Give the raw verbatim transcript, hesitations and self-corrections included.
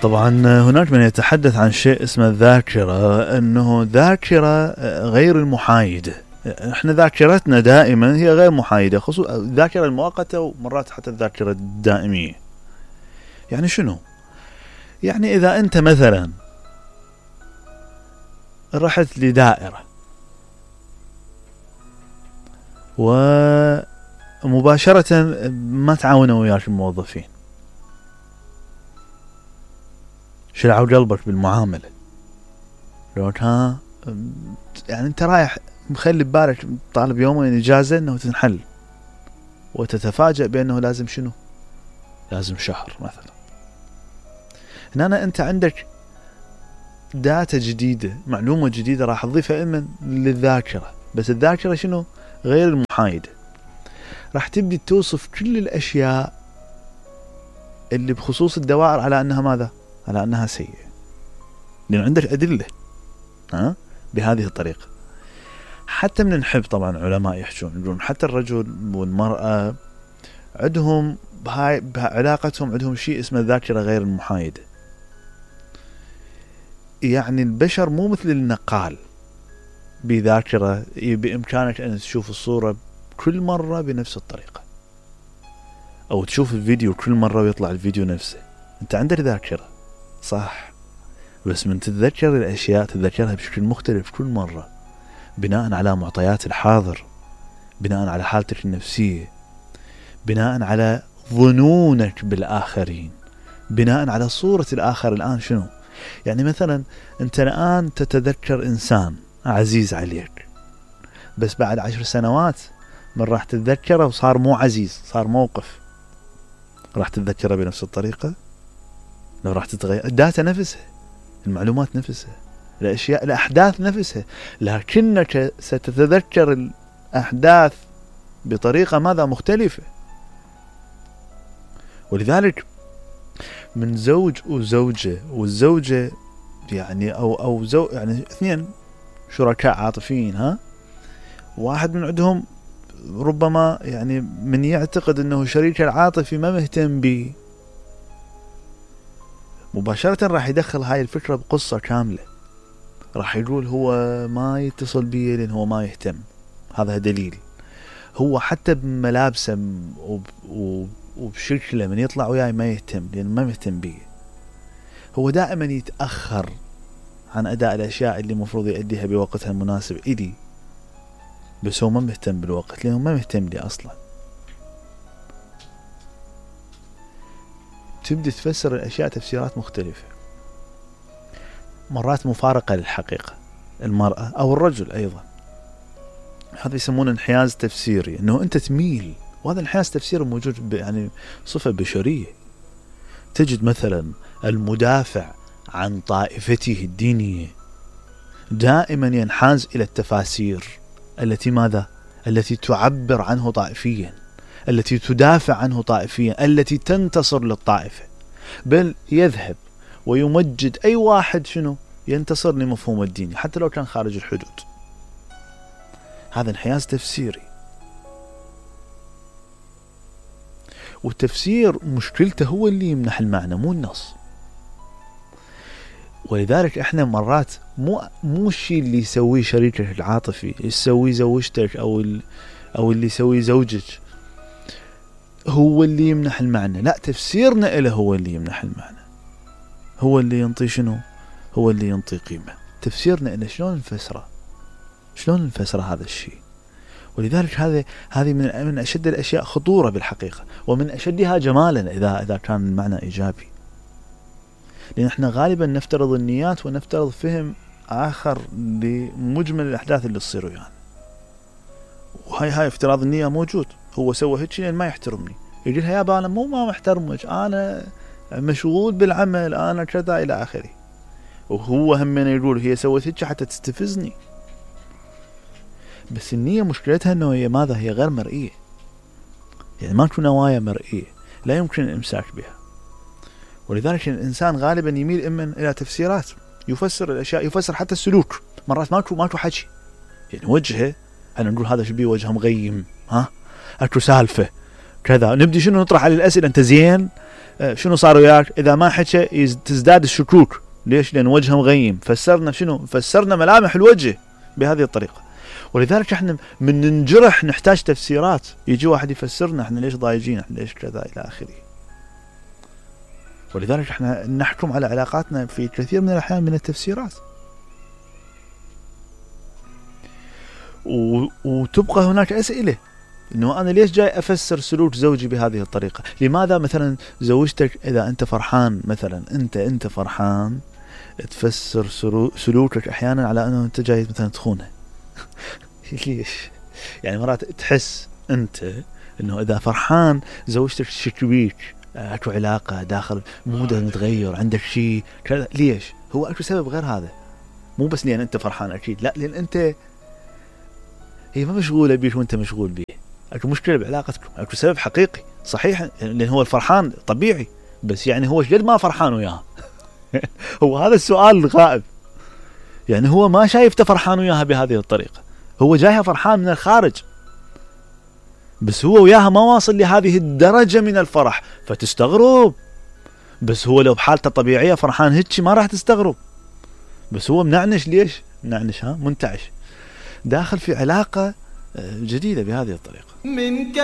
طبعا هناك من يتحدث عن شيء اسمه الذاكرة، أنه ذاكرة غير المحايدة. احنا ذاكرتنا دائما هي غير محايدة، خصوصا الذاكرة المؤقتة ومرات حتى الذاكرة الدائمية. يعني شنو؟ يعني إذا أنت مثلا رحت لدائرة ومباشرة ما تعاونوا وياك الموظفين، شلعوا قلبك بالمعاملة، لو ها يعني انت رايح مخلي ببالك طالب يومين اجازة انه تنحل، وتتفاجأ بانه لازم شنو؟ لازم شهر مثلا. هنا انت عندك داتا جديدة، معلومة جديدة راح تضيفها إما للذاكرة، بس الذاكرة شنو؟ غير المحايدة. راح تبدي توصف كل الأشياء اللي بخصوص الدوائر على أنها ماذا؟ على أنها سيئة، لأن عندك أدلة ها بهذه الطريقة. حتى من نحب طبعا علماء يحجون يقولون حتى الرجل والمرأة عندهم بهاي بعلاقتهم عندهم شيء اسمه الذاكرة غير المحايدة. يعني البشر مو مثل النقال بذاكرة بإمكانك أن تشوف الصورة كل مرة بنفس الطريقة، أو تشوف الفيديو كل مرة ويطلع الفيديو نفسه. أنت عندك ذاكرة صح، بس من تتذكر الأشياء تتذكرها بشكل مختلف كل مرة، بناء على معطيات الحاضر، بناء على حالتك النفسية، بناء على ظنونك بالآخرين، بناء على صورة الآخر الآن شنو. يعني مثلا أنت الآن تتذكر إنسان عزيز عليك، بس بعد عشر سنوات من راح تتذكره وصار مو عزيز، صار موقف، راح تتذكره بنفس الطريقة؟ لو راح تتغير الداتا نفسها، المعلومات نفسها، الأشياء الأحداث نفسها، لكنك ستتذكر الأحداث بطريقة ماذا مختلفة. ولذلك من زوج وزوجة، والزوجة يعني أو أو زو يعني اثنين شركاء عاطفيين، ها واحد من عندهم ربما يعني من يعتقد أنه شريكه العاطفي ما مهتم به، مباشرة راح يدخل هاي الفكرة بقصة كاملة، راح يقول هو ما يتصل بي لأن هو ما يهتم. هذا دليل. هو حتى بملابسه وب وب وبشكله من يطلع وياي ما يهتم لأنه ما مهتم بيه. هو دائما يتأخر عن أداء الأشياء اللي مفروض يؤديها بوقتها المناسب إلي، بس هو ما مهتم بالوقت لأنه ما مهتم لي أصلا. تبدأ تفسر الأشياء تفسيرات مختلفة، مرات مفارقة للحقيقة، المرأة أو الرجل أيضا. هذا يسمونه انحياز تفسيري، أنه أنت تميل، وهذا انحياز تفسيري موجود يعني صفة بشرية. تجد مثلا المدافع عن طائفته الدينية دائما ينحاز إلى التفاسير التي ماذا؟ التي تعبر عنه طائفيا، التي تدافع عنه طائفيا، التي تنتصر للطائفة، بل يذهب ويمجد أي واحد شنو ينتصر لمفهوم الدين حتى لو كان خارج الحدود. هذا انحياز تفسيري. والتفسير مشكلته هو اللي يمنح المعنى مو النص. ولذلك احنا مرات مو مو الشيء اللي يسويه شريكك العاطفي، يسويه زوجتك او ال او اللي يسويه زوجك هو اللي يمنح المعنى، لا، تفسيرنا له هو اللي يمنح المعنى، هو اللي ينطي شنو؟ هو اللي ينطي قيمة. تفسيرنا له شلون نفسره، شلون نفسر هذا الشيء. ولذلك هذا هذه من من أشد الأشياء خطورة بالحقيقة، ومن أشدها جمالا إذا إذا كان المعنى إيجابي. لأن إحنا غالبا نفترض النيات ونفترض فهم آخر لمجمل الأحداث اللي تصير ويانا، يعني. وهاي هاي افتراض النية موجود. هو سوى هيك لأن ما يحترمني، يقول لها يابا أنا مو ما محترمك، أنا مشغول بالعمل، أنا كذا إلى آخره. وهو هم من يقول هي سوت هيك حتى تستفزني. بس النية مشكلتها أنه هي ماذا؟ هي غير مرئية، يعني ما تكون نوايا مرئية، لا يمكن الإمساك بها. ولذلك الإنسان غالبا يميل إما إلى تفسيرات، يفسر الأشياء، يفسر حتى السلوك. مرات ماكو ماكو حكي، يعني وجهه أنا نقول هذا شبيه وجهه مغيم، ها أكو سالفة كذا، نبدي شنو نطرح على الأسئلة، أنت زين؟ شنو صار وياك؟ إذا ما حكى تزداد الشكوك. ليش؟ لأن وجهه مغيم. فسرنا شنو؟ فسرنا ملامح الوجه بهذه الطريقة. ولذلك احنا من ننجرح نحتاج تفسيرات. يجي واحد يفسرنا احنا ليش ضايجين، احنا ليش كذا إلى آخره. ولذلك احنا نحكم على علاقاتنا في كثير من الأحيان من التفسيرات. و... وتبقى هناك أسئلة، إنه أنا ليش جاي أفسر سلوك زوجي بهذه الطريقة؟ لماذا مثلا زوجتك إذا أنت فرحان، مثلا أنت أنت فرحان تفسر سلوكك أحيانا على أنه أنت جاي مثلا تخونه؟ ليش؟ يعني مرات تحس أنت إنه إذا فرحان زوجتك تشكويك، أكو علاقة داخل مودها متغير، عندك شيء كذا. ليش؟ هو أكو سبب غير هذا، مو بس لأن أنت فرحان أكيد، لا، لأن أنت هي ما مشغولة بيك وأنت مشغول بيه. أكو مشكلة بعلاقتكم، أكو سبب حقيقي صحيح، لأن هو الفرحان طبيعي، بس يعني هو جد ما فرحان وياها. هو هذا السؤال الغائب. يعني هو ما شايفته فرحان وياها بهذه الطريقة، هو جايها فرحان من الخارج، بس هو وياها ما واصل لهذه الدرجة من الفرح فتستغرب. بس هو لو بحالته طبيعية فرحان هيك ما راح تستغرب، بس هو منعنش. ليش منعنش؟ ها منتعش، داخل في علاقة جديدة بهذه الطريقة.